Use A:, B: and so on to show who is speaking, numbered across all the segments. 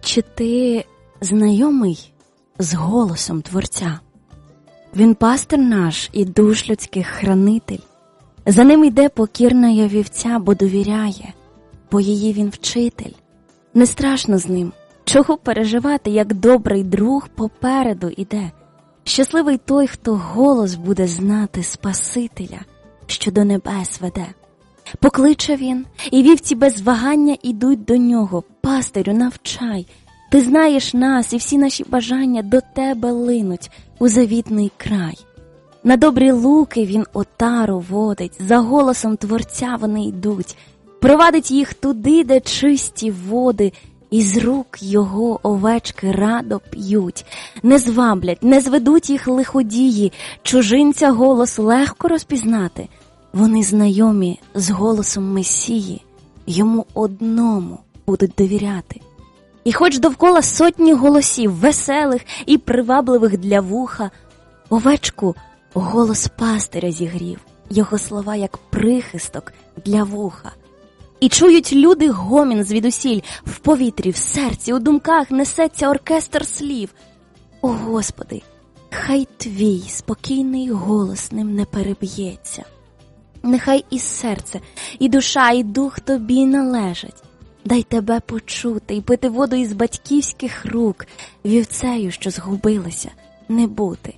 A: Чи ти знайомий з голосом Творця? Він пастир наш і душ людських хранитель. За ним йде покірна я вівця, бо довіряє, бо її він вчитель. Не страшно з ним, чого переживати, як добрий друг попереду іде. Щасливий той, хто голос буде знати Спасителя, що до небес веде. Покличе він, і вівці без вагання ідуть до нього. Пастирю, навчай, ти знаєш нас, і всі наші бажання до тебе линуть у завітний край. На добрі луки він отару водить, за голосом Творця вони йдуть. Провадить їх туди, де чисті води, і з рук його овечки радо п'ють. Не зваблять, не зведуть їх лиходії, чужинця голос легко розпізнати. Вони знайомі з голосом Месії, йому одному будуть довіряти. І хоч довкола сотні голосів, веселих і привабливих для вуха, овечку голос пастиря зігрів, його слова як прихисток для вуха. І чують люди гомін звідусіль, в повітрі, в серці, у думках несеться оркестр слів. О, Господи, хай Твій спокійний голос ним не переб'ється. Нехай і серце, і душа, і дух Тобі належать. Дай Тебе почути і пити воду із батьківських рук, вівцею, що згубилася, не бути.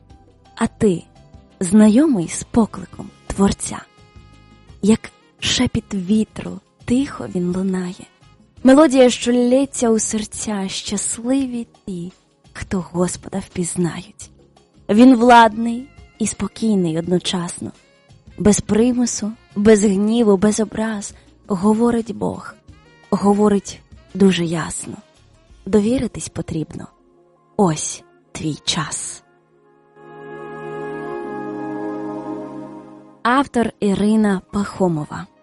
A: А ти знайомий з покликом Творця? Як шепіт вітру, тихо він лунає. Мелодія, що лється у серця, щасливі ті, хто Господа впізнають. Він владний і спокійний одночасно. Без примусу, без гніву, без образ говорить Бог. Говорить дуже ясно. Довіритись потрібно. Ось твій час. Автор Ірина Пахомова.